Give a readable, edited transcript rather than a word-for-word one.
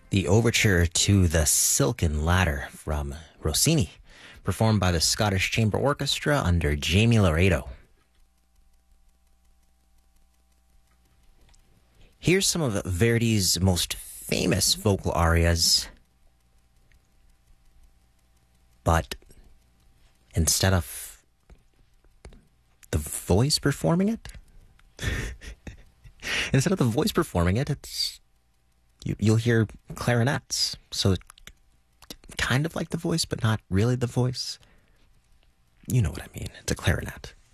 The overture to The Silken Ladder from Rossini, performed by the Scottish Chamber Orchestra under Jamie Laredo. Here's some of Verdi's most famous vocal arias, but instead of the voice performing it, you'll hear clarinets. So kind of like the voice, but not really the voice. You know what I mean. It's a clarinet.